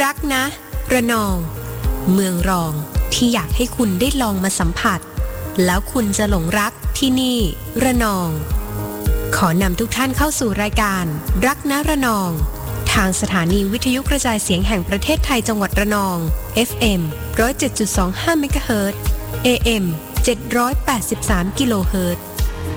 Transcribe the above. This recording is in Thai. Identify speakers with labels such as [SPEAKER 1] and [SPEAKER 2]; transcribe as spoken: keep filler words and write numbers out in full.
[SPEAKER 1] รักนะระนองเมืองรองที่อยากให้คุณได้ลองมาสัมผัสแล้วคุณจะหลงรักที่นี่ระนองขอนำทุกท่านเข้าสู่รายการรักนะระนองทางสถานีวิทยุกระจายเสียงแห่งประเทศไทยจังหวัดระนอง เอฟ เอ็ม หนึ่งศูนย์เจ็ดจุดสองห้า เมกะเฮิรตซ์ เอ เอ็ม เจ็ดร้อยแปดสิบสาม กิโลเฮิรตซ์